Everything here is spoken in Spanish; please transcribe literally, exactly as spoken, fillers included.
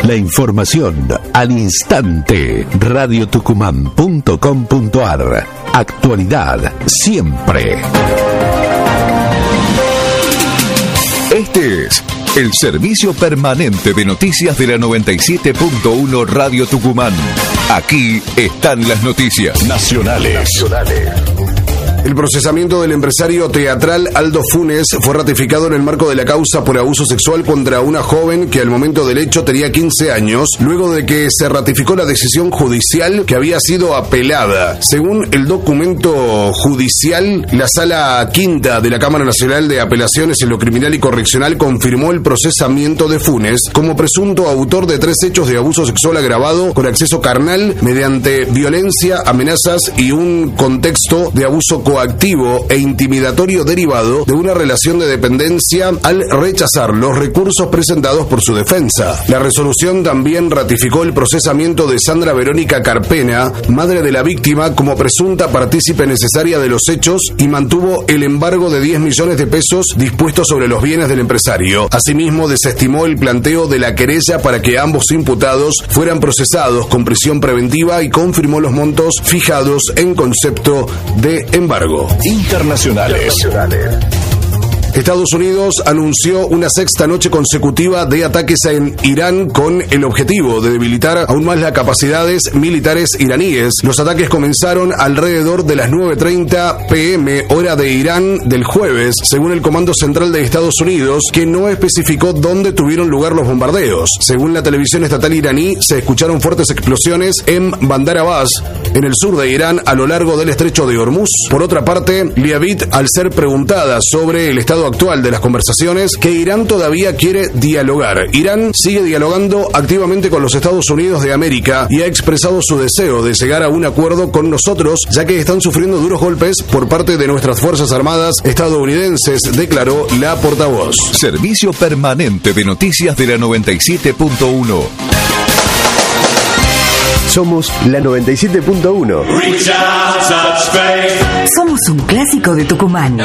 La información al instante. radio tucumán punto com punto ar. Actualidad siempre. Este es el servicio permanente de noticias de la noventa y siete punto uno Radio Tucumán. Aquí están las noticias nacionales. nacionales. El procesamiento del empresario teatral Aldo Funes fue ratificado en el marco de la causa por abuso sexual contra una joven que al momento del hecho tenía quince años, luego de que se ratificó la decisión judicial que había sido apelada. Según el documento judicial, la Sala Quinta de la Cámara Nacional de Apelaciones en lo Criminal y Correccional confirmó el procesamiento de Funes como presunto autor de tres hechos de abuso sexual agravado con acceso carnal mediante violencia, amenazas y un contexto de abuso coactivo e intimidatorio derivado de una relación de dependencia al rechazar los recursos presentados por su defensa. La resolución también ratificó el procesamiento de Sandra Verónica Carpena, madre de la víctima, como presunta partícipe necesaria de los hechos y mantuvo el embargo de diez millones de pesos dispuesto sobre los bienes del empresario. Asimismo, desestimó el planteo de la querella para que ambos imputados fueran procesados con prisión preventiva y confirmó los montos fijados en concepto de embargo. Internacionales. Estados Unidos anunció una sexta noche consecutiva de ataques en Irán con el objetivo de debilitar aún más las capacidades militares iraníes. Los ataques comenzaron alrededor de las nueve treinta pm hora de Irán del jueves, según el Comando Central de Estados Unidos, que no especificó dónde tuvieron lugar los bombardeos. Según la televisión estatal iraní, se escucharon fuertes explosiones en Bandar Abbas, en el sur de Irán, a lo largo del estrecho de Hormuz. Por otra parte, Liavit, al ser preguntada sobre el estado actual de las conversaciones, que Irán todavía quiere dialogar. Irán sigue dialogando activamente con los Estados Unidos de América y ha expresado su deseo de llegar a un acuerdo con nosotros, ya que están sufriendo duros golpes por parte de nuestras Fuerzas Armadas estadounidenses, declaró la portavoz. Servicio permanente de noticias de la noventa y siete punto uno. Somos la noventa y siete punto uno. Somos un clásico de Tucumán.